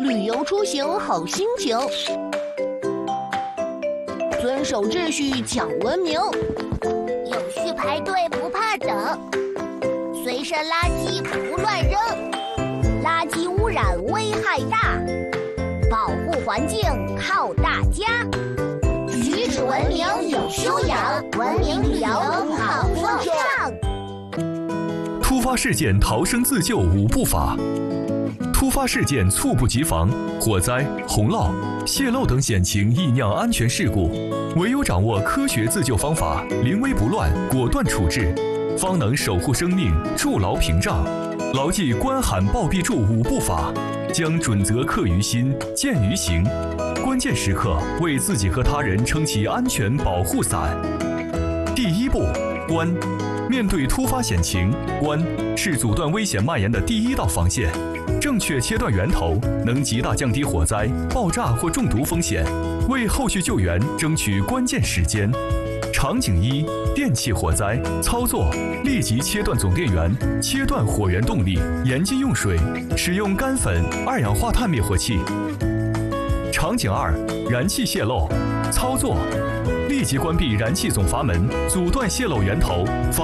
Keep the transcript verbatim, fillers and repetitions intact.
旅游出行好心情。遵守秩序讲文明， 有序排队不怕等，随身垃圾不乱扔，垃圾污染危害大，保护环境靠大家。举止文明有修养，文明旅游好风尚。 突发事件逃生自救五步法。突发事件猝不及防，火灾、洪涝、泄漏等险情易酿安全事故，唯有掌握科学自救方法，临危不乱，果断处置，方能守护生命，筑牢屏障。牢记观喊报必助五步法，将准则刻于心，见于行。关键时刻为自己和他人撑起安全保护伞。第一步，观。面对突发险情，观是阻断危险蔓延的第一道防线。正确切断源头，能极大降低火灾、爆炸或中毒风险，为后续救援争取关键时间。场景一：电器火灾。操作：立即切断总电源，切断火源动力，严禁用水，使用干粉、二氧化碳灭火器。场景二：燃气泄漏。操作：立即关闭燃气总阀门，阻断泄漏源头。